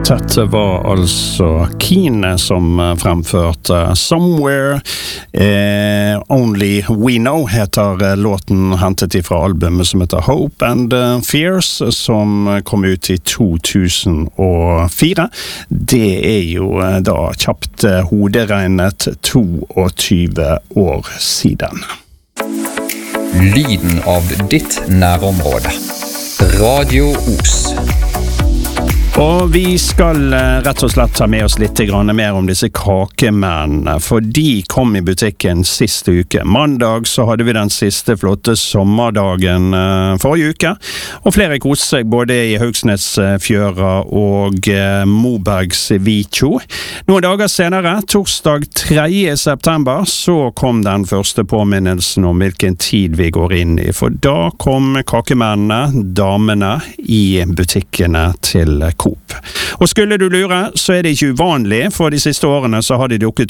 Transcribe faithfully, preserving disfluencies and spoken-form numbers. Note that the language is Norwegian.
Dette var altså Keane som fremførte Somewhere eh, Only We Know heter låten, hentet ifra albumet som heter Hope and Fears, som kom ut i to tusen og fire. Det er jo da kjapt hoderegnet tjueto år siden. Lyden av ditt nærområde. Radio Os. Og vi skal rett og slett ta med oss litt grann mer om disse kakemennene, for de kom i butikken siste uke. Mandag så hadde vi den siste flotte sommerdagen forrige uke, og flere koste seg både i Haugsnes Fjøra og Mobergs Vikjo. Noen dager senere, torsdag tredje september, så kom den første påminnelsen om hvilken tid vi går inn i, for da kom kakemennene, damene, i butikkene til Coop. Og skulle du lure, så er det ikke uvanlig, for de siste årene så har de dukket